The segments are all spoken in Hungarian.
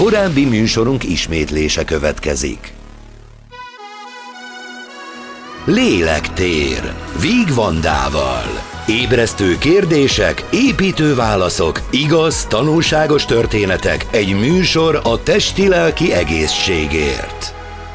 Korábbi műsorunk ismétlése következik. Lélektér Víg Vandával. Ébresztő kérdések, építő válaszok, igaz, tanulságos történetek, egy műsor a testi-lelki egészségért.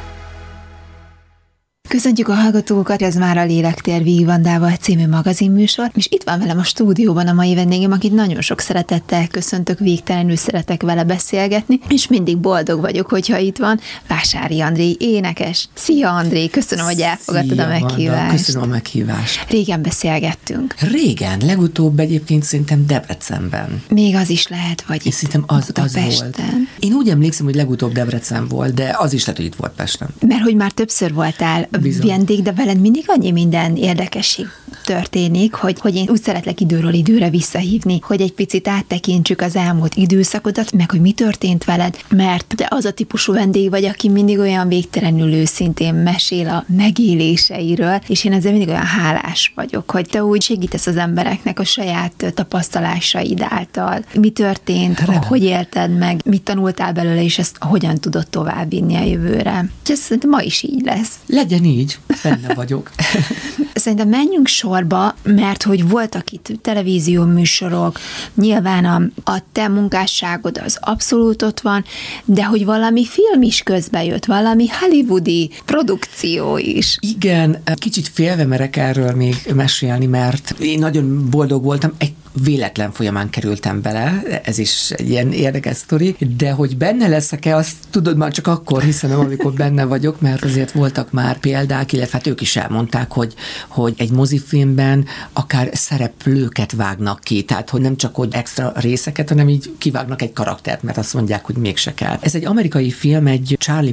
Köszöntjük a hallgatókat, ez már a Lélektér Víg Vandával című magazinműsor, és itt van velem a stúdióban a mai vendégem, akit nagyon sok szeretettel köszöntök, végtelenül szeretek vele beszélgetni, és mindig boldog vagyok, hogyha itt van. Vásári André, énekes. Szia André, köszönöm, hogy elfogadtad a meghívást. Vanda, köszönöm a meghívást. Régen beszélgettünk. Régen, legutóbb egyébként szerintem Debrecenben. Még az is lehet, vagy én szerintem az volt. Én úgy emlékszem, hogy legutóbb Debrecen volt, de az is lehet, hogy itt volt Pesten. Mert hogy már többször voltál vendég, de veled mindig annyi minden érdekesség történik, hogy én úgy szeretlek időről időre visszahívni, hogy egy picit áttekintsük az elmúlt időszakodat, meg hogy mi történt veled, mert te az a típusú vendég vagy, aki mindig olyan végtelenül őszintén mesél a megéléseiről, és én ezzel mindig olyan hálás vagyok, hogy te úgy segítesz az embereknek a saját tapasztalásaid által. Mi történt, hogy élted meg, mit tanultál belőle, és ezt hogyan tudod továbbvinni a jövőre. És ez szerintem ma is így lesz. Legyen így, benne vagyok. Szerintem menjünk sorba, mert hogy voltak itt televízió műsorok, nyilván a te munkásságod az abszolút ott van, de hogy valami film is közbe jött, valami hollywoodi produkció is. Igen, kicsit félve merek erről még mesélni, mert én nagyon boldog voltam, egy véletlen folyamán kerültem bele, ez is egy ilyen érdekes sztori, de hogy benne leszek-e, azt tudod már csak akkor hiszem, amikor benne vagyok, mert azért voltak már példák, illetve hát ők is elmondták, hogy egy mozifilmben akár szereplőket vágnak ki, tehát hogy nem csak hogy extra részeket, hanem így kivágnak egy karaktert, mert azt mondják, hogy mégse kell. Ez egy amerikai film, egy Charlie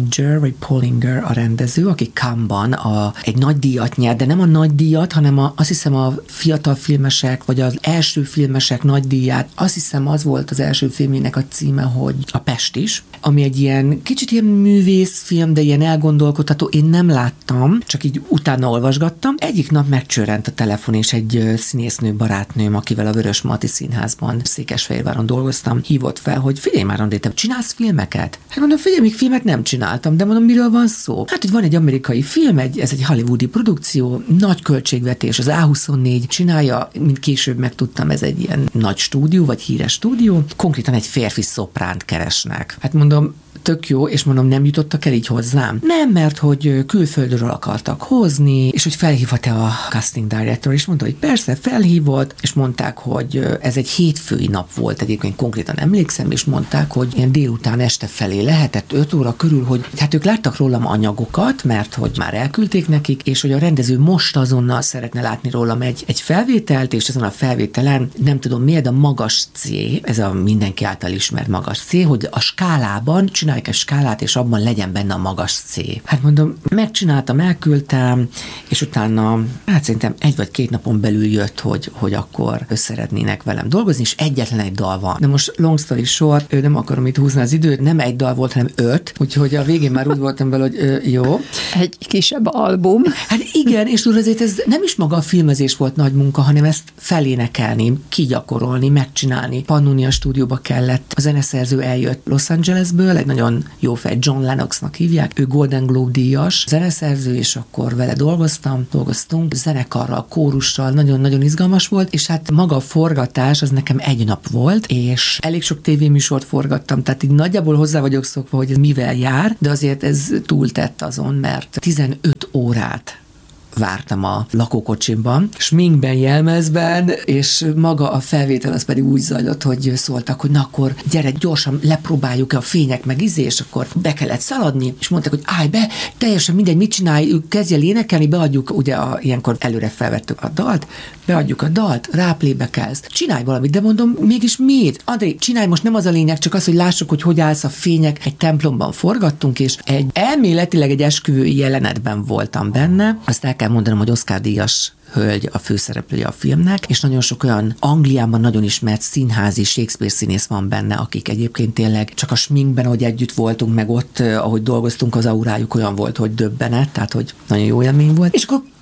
Pollinger a rendező, aki Cannes-ban egy nagy díjat nyert, de nem a nagy díjat, hanem azt hiszem a fiatal filmesek, vagy az első filmesek nagy díját, azt hiszem az volt az első filmének a címe, hogy A Pest is, ami egy ilyen kicsit ilyen művészfilm, de ilyen elgondolkodható, én nem láttam, csak így utána olvasgattam. Egyik nap megcsörrent a telefon, és egy színésznő barátnőm, akivel a Vörös Marty Színházban, Székesfehérváron dolgoztam, hívott fel, hogy figyelj már, André, te csinálsz filmeket? Hát mondom, figyelj, még filmet nem csináltam, de mondom, miről van szó? Hát, hogy van egy amerikai film, ez egy hollywoodi produkció, nagy költségvetés, az A24 csinálja, mint később megtudtam, ez egy ilyen nagy stúdió, vagy híres stúdió, konkrétan egy férfi szopránt keresnek. Hát mondom, tök jó, és mondom, nem jutottak el így hozzám? Nem, mert hogy külföldről akartak hozni, és hogy felhívhat-e a casting director, és mondta, hogy persze, felhívott, és mondták, hogy ez egy hétfői nap volt, egyébként konkrétan emlékszem, és mondták, hogy ilyen délután este felé lehetett 5 óra körül, hogy hát ők láttak rólam anyagokat, mert hogy már elküldték nekik, és hogy a rendező most azonnal szeretne látni rólam egy felvételt, és ezen a felvételen, nem tudom miért, a magas C, ez a mindenki által ismert magas C, hogy a skálában csinálják egy skálát, és abban legyen benne a magas C. Hát mondom, megcsináltam, elküldtem, és utána, hát szerintem 1 vagy 2 napon belül jött, hogy akkor szeretnének velem dolgozni, és egyetlen egy dal van. De most long story short, nem akarom itt húzni az időt, nem egy dal volt, hanem 5, úgyhogy a végén már úgy voltam vele, hogy jó. Egy kisebb album. Hát igen, és tudod, azért ez nem is maga a filmezés volt nagy munka, hanem ezt felénekelni, kigyakorolni, megcsinálni. Pannonia stúdióba kellett, a zeneszerző eljött Los Angelesből, egy nagyon jó fej, John Lennoxnak hívják, ő Golden Globe díjas zeneszerző, és akkor vele dolgoztunk, zenekarral, kórussal, nagyon-nagyon izgalmas volt, és hát maga a forgatás az nekem 1 nap volt, és elég sok tévéműsort forgattam, tehát így nagyjából hozzá vagyok szokva, hogy ez mivel jár, de azért ez túltett azon, mert 15 órát vártam a lakókocsimban, sminkben, jelmezben, és maga a felvétel az pedig úgy zajlott, hogy szóltak, hogy na akkor gyere, gyorsan lepróbáljuk a fények meg és akkor be kellett szaladni, és mondták, hogy állj be, teljesen mindegy, mit csinálj, kezdj el énekelni, beadjuk, ugye ilyenkor előre felvettük a dalt, beadjuk a dalt, ráplébe kezd. Csinálj valamit, de mondom, mégis mit? André, csinálj, most nem az a lényeg, csak az, hogy lássuk, hogy állsz a fények. Egy templomban forgattunk, és elméletileg egy esküvői jelenetben voltam benne. Azt el kell mondanom, hogy Oscar-díjas hölgy a főszereplője a filmnek, és nagyon sok olyan Angliában nagyon ismert színházi Shakespeare színész van benne, akik egyébként tényleg csak a sminkben, ahogy együtt voltunk, meg ott, ahogy dolgoztunk, az aurájuk olyan volt, hogy döbbenet, tehát hogy nagyon jó élmény volt. És akkor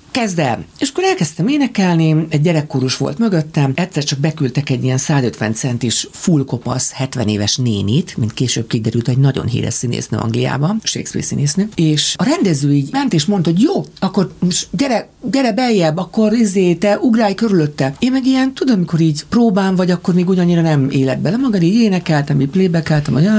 kezd el. És akkor elkezdtem énekelni, egy gyerekkórus volt mögöttem, egyszer csak beküldtek egy ilyen 150 centis full kopasz 70 éves nénit, mint később kiderült, egy nagyon híres színésznő Angliában, Shakespeare színésznő, és a rendező így ment és mondta, hogy jó, akkor gyere beljebb, akkor te ugrálj körülötte. Én meg ilyen, tudom, amikor így próbán vagy, akkor még ugyannyira nem élet bele magad, így énekeltem, így playback-eltem, hogy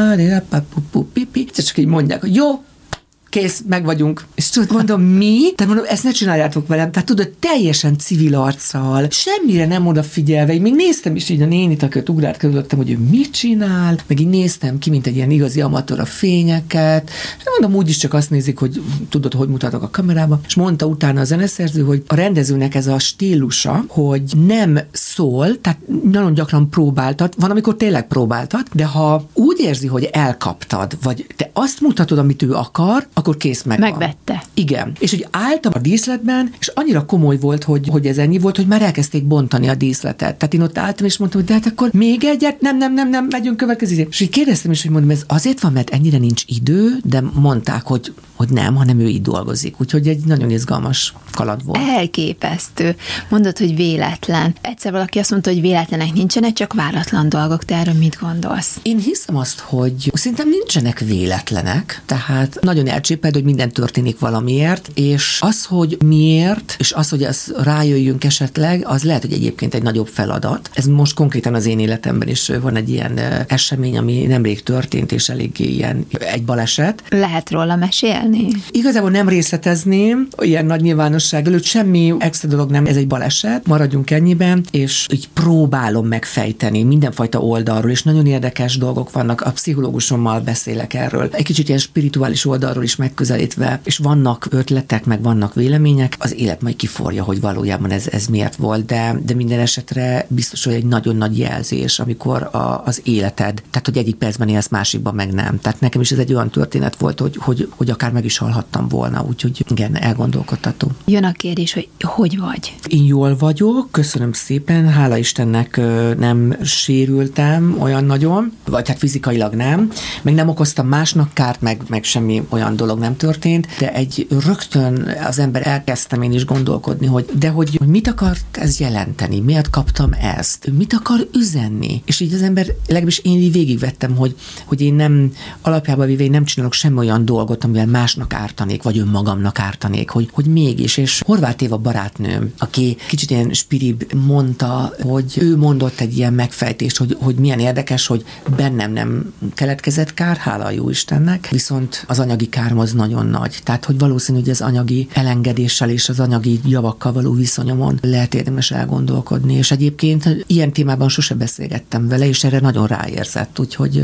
csak így mondják, hogy jó, kész, meg vagyunk. És tudod, mondom, mi? Tehát mondom, ezt ne csináljátok velem. Tehát tudod, teljesen civil arccal, semmire nem odafigyelve. Én még néztem is így a nénit, akit ugrált körülöttem, hogy ő mit csinál, meg így néztem ki, mint egy ilyen igazi amatőr a fényeket. Mondom, úgyis csak azt nézik, hogy tudod, hogy mutatok a kamerába. És mondta utána a zeneszerző, hogy a rendezőnek ez a stílusa, hogy nem szól, tehát nagyon gyakran próbáltat, van, amikor tényleg próbáltat, de ha úgy érzi, hogy elkaptad, vagy te azt mutatod, amit ő akar, akkor kész megvan. Megvette. Igen. És hogy álltam a díszletben, és annyira komoly volt, hogy ez ennyi volt, hogy már elkezdték bontani a díszletet. Tehát én ott álltam, és mondtam, hogy de hát akkor még egyet, nem, megyünk következő. És így kérdeztem is, hogy mondom, ez azért van, mert ennyire nincs idő, de mondták, hogy nem, hanem ő így dolgozik. Úgyhogy egy nagyon izgalmas kaland volt. Elképesztő. Mondod, hogy véletlen. Egyszer valaki azt mondta, hogy véletlenek nincsenek, csak váratlan dolgok. Te erről mit gondolsz? Én hiszem azt, hogy szerintem nincsenek véletlenek, tehát nagyon elcsépeld, hogy minden történik valamiért, és az, hogy miért, és az, hogy az rájöjjünk esetleg, az lehet, hogy egyébként egy nagyobb feladat. Ez most konkrétan az én életemben is van egy ilyen esemény, ami nemrég történt, és eléggé ilyen egy baleset. Lehet róla mesélni? Igazából nem részletezném, ilyen nagy nyilvánosság előtt, semmi extra dolog nem, ez egy baleset, maradjunk ennyiben, és így próbálom megfejteni mindenfajta oldalról, és nagyon érdekes dolgok vannak, a pszichológusommal beszélek erről, egy kicsit ilyen spirituális oldalról is megközelítve, és vannak ötletek, meg vannak vélemények, az élet majd kiforja, hogy valójában ez miért volt, de minden esetre biztos, hogy egy nagyon nagy jelzés, amikor az életed, tehát hogy egyik percben élsz, másikban meg nem. Tehát nekem is ez egy olyan történet volt, hogy akár meg is halhattam volna, úgyhogy igen, elgondolkodtató. Jön a kérdés, hogy vagy? Én jól vagyok, köszönöm szépen, hála Istennek nem sérültem olyan nagyon, vagy hát fizikailag nem, meg nem okoztam másnak kárt, meg semmi olyan dolog nem történt, de egy rögtön az ember elkezdtem én is gondolkodni, hogy mit akart ez jelenteni, miért kaptam ezt, mit akar üzenni, és így az ember, legalábbis én így végigvettem, hogy én nem, alapjában véve én nem csinálok semmi olyan dolgot, amivel másnak ártanék, vagy önmagamnak ártanék, hogy mégis, és Horváth Éva barátnőm, aki kicsit ilyen spirib mondta, hogy ő mondott egy ilyen megfejtést, hogy milyen érdekes, hogy bennem nem keletkezett kár, hála a jó Istennek, viszont az anyagi károm az nagyon nagy. Tehát, hogy valószínű, hogy az anyagi elengedéssel és az anyagi javakkal való viszonyomon lehet érdemes elgondolkodni, és egyébként ilyen témában sose beszélgettem vele, és erre nagyon ráérzett, úgyhogy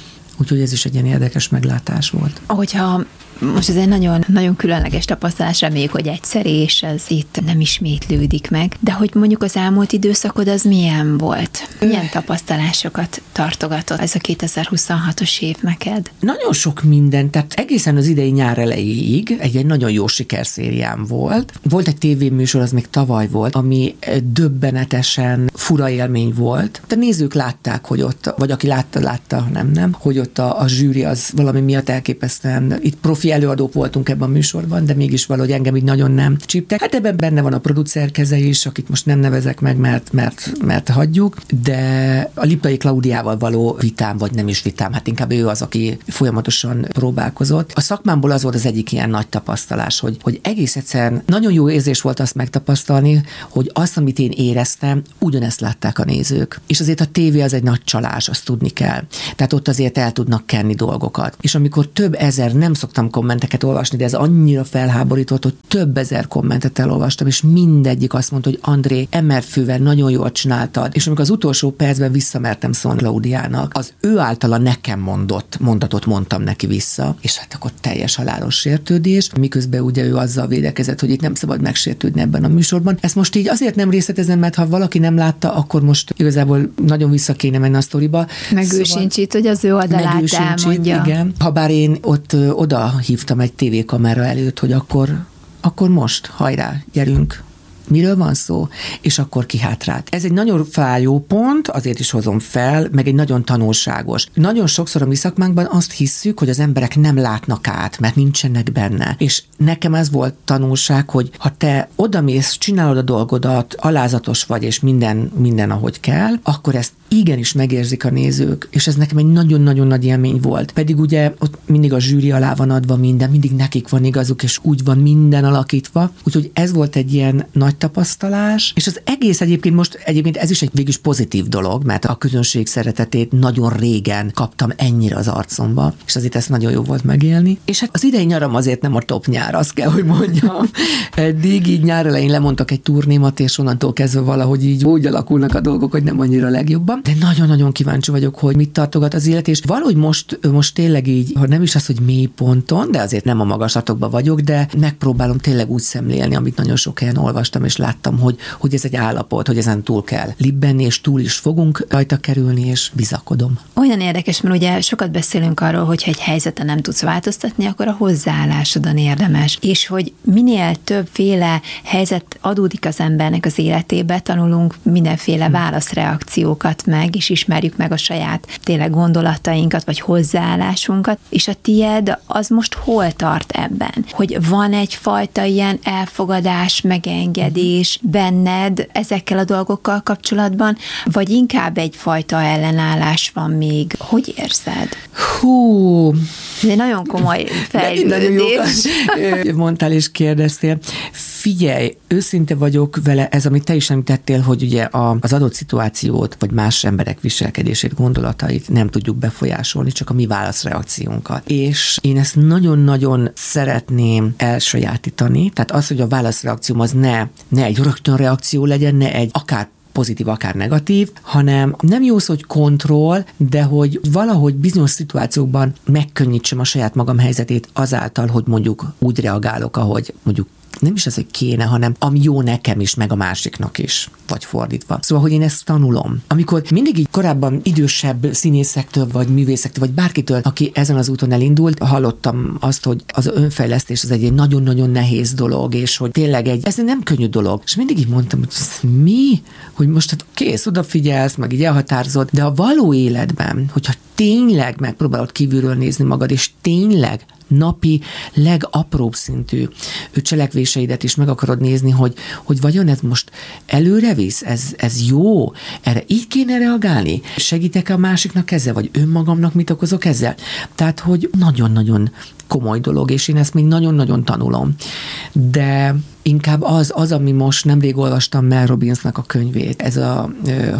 ez is egy ilyen érdekes meglátás volt. Hogyha most ez egy nagyon, nagyon különleges tapasztalás, reméljük, hogy egyszer, és ez itt nem ismétlődik meg, de hogy mondjuk az elmúlt időszakod az milyen volt? Milyen tapasztalásokat tartogatott ez a 2026-os év neked? Nagyon sok minden, tehát egészen az idei nyár elejéig egy nagyon jó sikerszériám volt. Volt egy tévéműsor, az még tavaly volt, ami döbbenetesen fura élmény volt. A nézők látták, hogy ott, vagy aki látta, nem, hogy ott a zsűri az valami miatt elképesztően, itt profi előadók voltunk ebben a műsorban, de mégis valahogy engem így nagyon nem csíptek. Hát ebben benne van a producer keze is, akit most nem nevezek meg, mert hagyjuk, de a Liptai Klaudiával való vitám, vagy nem is vitám, hát inkább ő az, aki folyamatosan próbálkozott. A szakmámból az volt az egyik ilyen nagy tapasztalás, hogy egész egyszerűen nagyon jó érzés volt azt megtapasztalni, hogy azt, amit én éreztem, ugyanezt látták a nézők. És azért a tévé az egy nagy csalás, azt tudni kell. Tehát ott azért el tudnak kenni dolgokat. És amikor több ezer, nem szoktam kommenteket olvasni, de ez annyira felháborított, hogy több ezer kommentet elolvastam, és mindegyik azt mondta, hogy André, emerfővel nagyon jól csináltad. És amikor az utolsó percben visszamertem szólni Klaudiának, az ő általa nekem mondott mondatot mondtam neki vissza, és hát akkor teljes halálos sértődés, miközben ugye ő azzal védekezett, hogy itt nem szabad megsértődni ebben a műsorban. Ezt most így azért nem részletezem, mert ha valaki nem látta, akkor most igazából nagyon vissza kéne menni a sztoriba. Meg ő sincs itt, hogy az ő oldalát elmondja. Igen. Habár én ott oda hívtam egy tévékamera előtt, hogy akkor most, hajrá, gyerünk, miről van szó, és akkor kihátrált. Ez egy nagyon fájó pont, azért is hozom fel, meg egy nagyon tanulságos. Nagyon sokszor a mi szakmánkban azt hisszük, hogy az emberek nem látnak át, mert nincsenek benne. És nekem ez volt tanulság, hogy ha te odamész, csinálod a dolgodat, alázatos vagy, és minden ahogy kell, akkor ezt igenis megérzik a nézők, és ez nekem egy nagyon-nagyon nagy élmény volt. Pedig ugye ott mindig a zsűri alá van adva minden, mindig nekik van igazuk, és úgy van minden alakítva. Úgyhogy ez volt egy ilyen nagy tapasztalás, és az egész egyébként ez is egy végülis pozitív dolog, mert a közönség szeretetét nagyon régen kaptam ennyire az arcomba, és azért ezt nagyon jó volt megélni. És hát az idei nyaram azért nem a top nyár, azt kell, hogy mondjam. Eddig így nyár elején lemondtak egy turnémat, és onnantól kezdve valahogy így úgy alakulnak a dolgok, hogy nem annyira legjobban. De nagyon-nagyon kíváncsi vagyok, hogy mit tartogat az élet, és valahogy most tényleg így, ha nem is az, hogy mély ponton, de azért nem a magaslatokban vagyok, de megpróbálom tényleg úgy szemlélni, amit nagyon sok helyen olvastam, és láttam, hogy ez egy állapot, hogy ezen túl kell libbenni, és túl is fogunk rajta kerülni, és bizakodom. Olyan érdekes, mert ugye sokat beszélünk arról, hogyha egy helyzeten nem tudsz változtatni, akkor a hozzáállásodon érdemes. És hogy minél többféle helyzet adódik az embernek az életébe, tanulunk mindenféle válaszreakciókat meg, és ismerjük meg a saját tényleg gondolatainkat, vagy hozzáállásunkat, és a tied az most hol tart ebben? Hogy van egyfajta ilyen elfogadás, megengedés benned ezekkel a dolgokkal kapcsolatban, vagy inkább egyfajta ellenállás van még? Hogy érzed? Hú! Ez egy nagyon komoly fejlődés. Mondtál és kérdeztél. Figyelj, őszinte vagyok vele, ez, amit te is említettél, hogy ugye az adott szituációt, vagy más emberek viselkedését, gondolatait nem tudjuk befolyásolni, csak a mi válaszreakciónkat. És én ezt nagyon-nagyon szeretném elsajátítani, tehát az, hogy a válaszreakcióm az ne egy rögtön reakció legyen, ne egy akár pozitív, akár negatív, hanem nem jó szó, hogy kontroll, de hogy valahogy bizonyos szituációkban megkönnyítsem a saját magam helyzetét azáltal, hogy mondjuk úgy reagálok, ahogy mondjuk nem is az, hogy kéne, hanem ami jó nekem is, meg a másiknak is, vagy fordítva. Szóval, hogy én ezt tanulom. Amikor mindig így korábban idősebb színészektől, vagy művészektől, vagy bárkitől, aki ezen az úton elindult, hallottam azt, hogy az önfejlesztés az egy nagyon-nagyon nehéz dolog, és hogy tényleg ez nem könnyű dolog. És mindig így mondtam, hogy mi? Hogy most hát kész, odafigyelsz, meg így elhatározod, de a való életben, hogyha tényleg megpróbálod kívülről nézni magad, és tényleg napi legapróbb szintű cselekvéseidet is meg akarod nézni, hogy vajon ez most előre visz, ez jó, erre így kéne reagálni, segítek a másiknak ezzel, vagy önmagamnak mit okozok ezzel. Tehát, hogy nagyon-nagyon komoly dolog, és én ezt még nagyon-nagyon tanulom. De inkább az, ami most nemrég olvastam Mel Robbinsnak a könyvét, ez a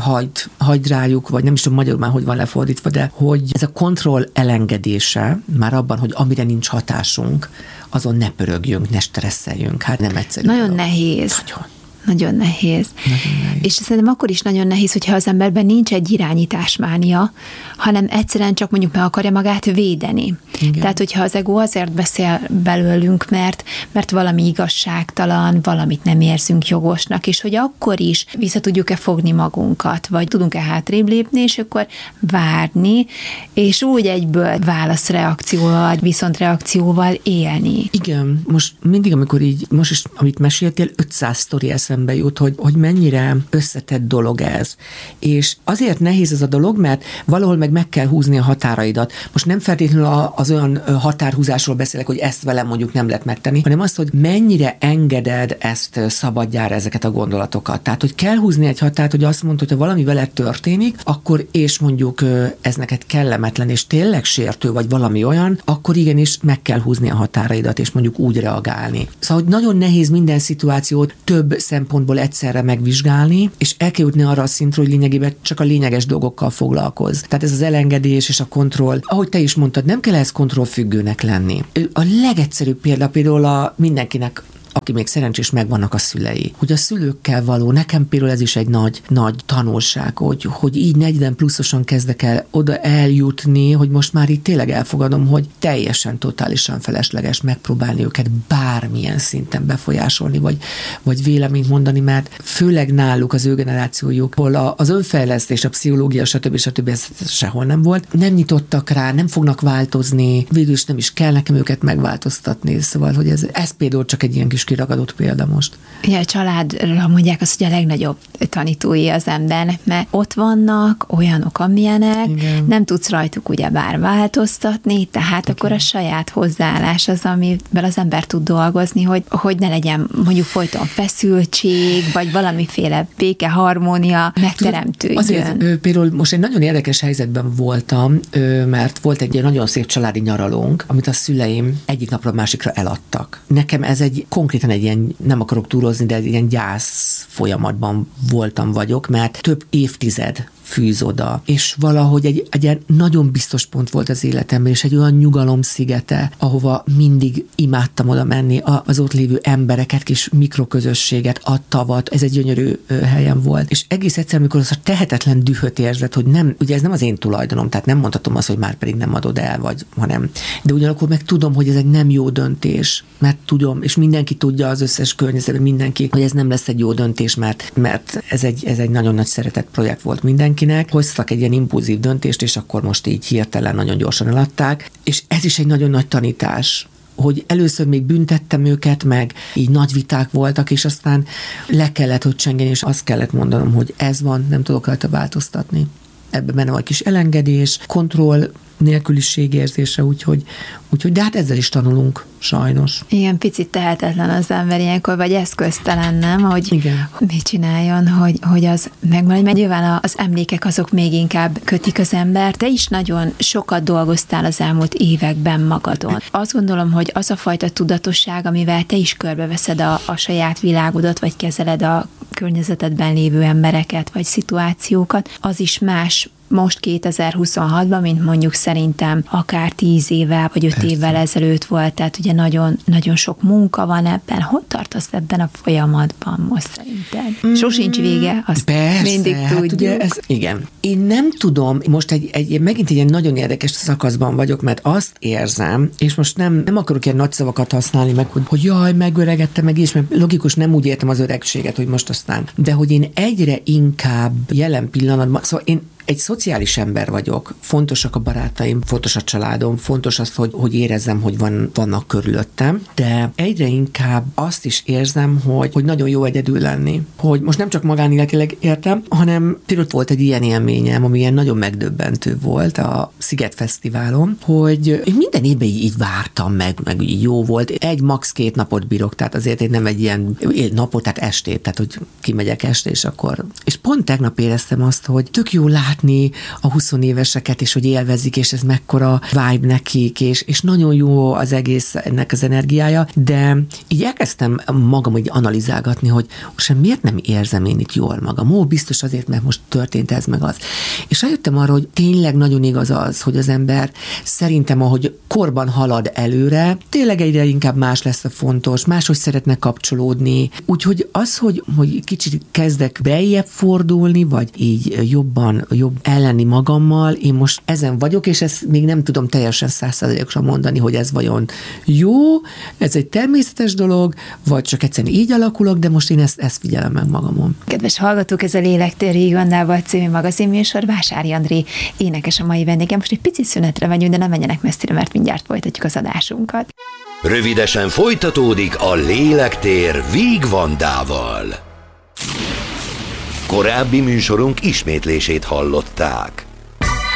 hagyd rájuk, vagy nem is tudom magyarul már, hogy van lefordítva, de hogy ez a kontroll elengedése, már abban, hogy amire nincs hatásunk, azon ne pörögjünk, ne stresszeljünk. Hát nem egyszerű. Nagyon nehéz. Nagyon nehéz. És szerintem akkor is nagyon nehéz, hogyha az emberben nincs egy irányításmánia, hanem egyszerűen csak mondjuk meg akarja magát védeni. Igen. Tehát, hogyha az ego azért beszél belőlünk, mert valami igazságtalan, valamit nem érzünk jogosnak, és hogy akkor is vissza tudjuk-e fogni magunkat, vagy tudunk-e hátrébb lépni, és akkor várni, és úgy egyből válaszreakcióval, viszontreakcióval élni. Igen, most mindig, amikor így, most is, amit meséltél, 500 sztori eszembe jut, hogy mennyire összetett dolog ez. És azért nehéz ez a dolog, mert valahol meg kell húzni a határaidat. Most nem feltétlenül az olyan határhúzásról beszélek, hogy ezt velem mondjuk nem lehet megtenni, hanem azt, hogy mennyire engeded ezt szabadjára, ezeket a gondolatokat. Tehát, hogy kell húzni egy határt, hogy azt mondod, hogy ha valami veled történik, akkor és mondjuk ez neked kellemetlen, és tényleg sértő, vagy valami olyan, akkor igenis meg kell húzni a határaidat, és mondjuk úgy reagálni. Szóval, hogy nagyon nehéz minden szituációt több szempontból egyszerre megvizsgálni, és el kell jutni arra a szintre, hogy lényegében csak a lényeges dolgokkal foglalkozz. Tehát ez az elengedés és a kontroll, ahogy te is mondtad, nem kell ehhez kontrollfüggőnek lenni. A legegyszerűbb példa például mindenkinek, aki még szerencsés, megvannak a szülei. Hogy a szülőkkel való, nekem például ez is egy nagy tanulság, hogy így 40 pluszosan kezdek el oda eljutni, hogy most már itt tényleg elfogadom, hogy teljesen, totálisan felesleges megpróbálni őket bármilyen szinten befolyásolni, vagy véleményt mondani, mert főleg náluk az ő generációjuk, hol az önfejlesztés, a pszichológia, stb. Ez sehol nem volt. Nem nyitottak rá, nem fognak változni, végül is nem is kell nekem őket megváltoztatni, szóval, hogy ez például csak egy ilyen kis kiragadott példa most. Ja, a családra mondják azt, hogy a legnagyobb tanítói az embernek, mert ott vannak olyanok, amilyenek, igen. Nem tudsz rajtuk ugyebár változtatni, tehát igen. Akkor a saját hozzáállás az, amivel az ember tud dolgozni, hogy ne legyen mondjuk folyton feszültség, vagy valamiféle béke, harmónia megteremtődjön. Azért például most egy nagyon érdekes helyzetben voltam, mert volt egy nagyon szép családi nyaralónk, amit a szüleim egyik napról másikra eladtak. Nekem ez konkrétan egy ilyen, nem akarok túlozni, de egy ilyen gyász folyamatban vagyok, mert több évtized fűz oda. És valahogy egy ilyen nagyon biztos pont volt az életemben, és egy olyan nyugalom szigete, ahova mindig imádtam oda menni, az ott lévő embereket, kis mikroközösséget, a tavat, ez egy gyönyörű helyen volt. És egész egyszer, amikor az a tehetetlen dühöt érzed, hogy nem, ugye ez nem az én tulajdonom, tehát nem mondhatom azt, hogy már pedig nem adod el, hanem. De ugyanakkor meg tudom, hogy ez egy nem jó döntés, mert tudom, és mindenki tudja, az összes környezetben mindenki, hogy ez nem lesz egy jó döntés, mert ez egy nagyon nagy szeretett projekt volt mindenkinek. Hoztak egy ilyen impulzív döntést, és akkor most így hirtelen nagyon gyorsan eladták. És ez is egy nagyon nagy tanítás, hogy először még büntettem őket, meg így nagy viták voltak, és aztán le kellett, hogy csengeni, és azt kellett mondanom, hogy ez van, nem tudok rajta változtatni. Ebben benne van egy kis elengedés, kontroll nélküliség érzése, úgyhogy de hát ezzel is tanulunk, sajnos. Igen, picit tehetetlen az ember ilyenkor, vagy eszköztelen, nem? Hogy igen. Mit csináljon, hogy az megmarad, mert nyilván az emlékek azok még inkább kötik az embert. Te is nagyon sokat dolgoztál az elmúlt években magadon. Azt gondolom, hogy az a fajta tudatosság, amivel te is körbeveszed a saját világodat, vagy kezeled a környezetedben lévő embereket, vagy szituációkat, az is más most 2026-ban, mint mondjuk szerintem akár 10 évvel, vagy 5 évvel ezelőtt volt, tehát ugye nagyon, nagyon sok munka van ebben. Hol tartasz ebben a folyamatban most szerinted? Sosincs vége, azt persze, mindig tudjuk. Ugye igen. Én nem tudom, most megint egy ilyen nagyon érdekes szakaszban vagyok, mert azt érzem, és most nem akarok ilyen nagy szavakat használni, meg hogy jaj, megöregettem, meg is, mert logikus, nem úgy értem az öregséget, hogy most aztán, de hogy én egyre inkább jelen pillanatban, szóval én egy szociális ember vagyok, fontosak a barátaim, fontos a családom, fontos az, hogy érezzem, hogy vannak körülöttem, de egyre inkább azt is érzem, hogy nagyon jó egyedül lenni. Hogy most nem csak magánéletileg értem, hanem például volt egy ilyen élményem, ami ilyen nagyon megdöbbentő volt a Sziget Fesztiválon, hogy én minden évben így vártam meg így jó volt. Max 2 napot bírok, tehát azért én nem egy ilyen napot, tehát estét, tehát hogy kimegyek este, és pont tegnap éreztem azt, hogy tök jó látni a 20 éveseket, és hogy élvezik, és ez mekkora vibe nekik, és nagyon jó az egész ennek az energiája, de így elkezdtem magam így analizálgatni, hogy most miért nem érzem én itt jól magam? Biztos azért, mert most történt ez meg az. És rájöttem arra, hogy tényleg nagyon igaz az, hogy az ember szerintem, ahogy korban halad előre, tényleg egyre inkább más lesz a fontos, máshogy szeretne kapcsolódni. Úgyhogy az, hogy kicsit kezdek beljebb fordulni, vagy így jobb ellenni magammal, én most ezen vagyok, és ezt még nem tudom teljesen 100%-osan mondani, hogy ez vajon jó, ez egy természetes dolog, vagy csak egyszerűen így alakulok, de most én ezt figyelem meg magamon. Kedves hallgatók, ez a Lélektér Vígvandával című magazinműsor, Vásári André énekes a mai vendégem. Most egy picit szünetre megyünk, de nem menjenek messzire, mert mindjárt folytatjuk az adásunkat. Rövidesen folytatódik a Lélektér Vígvandával. Korábbi műsorunk ismétlését hallották.